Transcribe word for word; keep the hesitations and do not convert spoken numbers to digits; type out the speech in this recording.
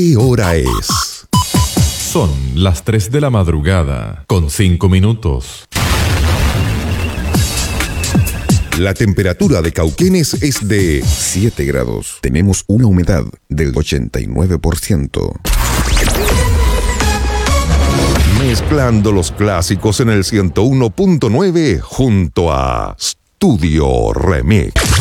¿Qué hora es? Son las tres de la madrugada, con cinco minutos. La temperatura de Cauquenes es de siete grados. Tenemos una humedad del ochenta y nueve por ciento. Mezclando los clásicos en el ciento uno punto nueve junto a Studio Remix.